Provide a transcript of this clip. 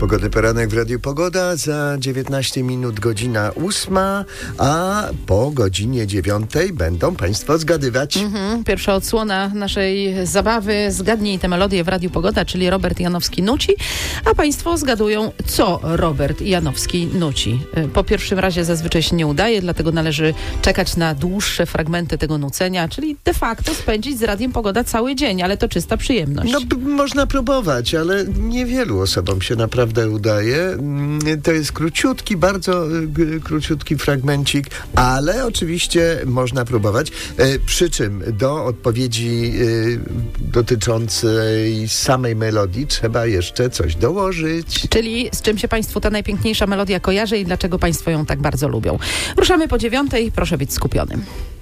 Pogodny poranek w Radiu Pogoda. Za 19 minut godzina 8, a po godzinie 9 będą Państwo zgadywać. Pierwsza odsłona naszej zabawy. Zgadnij tę melodię w Radiu Pogoda, czyli Robert Janowski nuci, a Państwo zgadują, co Robert Janowski nuci. Po pierwszym razie zazwyczaj się nie udaje, dlatego należy czekać na dłuższe fragmenty tego nucenia, czyli de facto spędzić z Radiem Pogoda cały dzień, ale to czysta przyjemność. Można próbować, ale niewielu osobom się naprawdę udaje. To jest króciutki, bardzo króciutki fragmencik, ale oczywiście można próbować. Przy czym do odpowiedzi dotyczącej samej melodii trzeba jeszcze coś dołożyć. Czyli z czym się Państwu ta najpiękniejsza melodia kojarzy i dlaczego Państwo ją tak bardzo lubią. Ruszamy po 9:00, proszę być skupionym.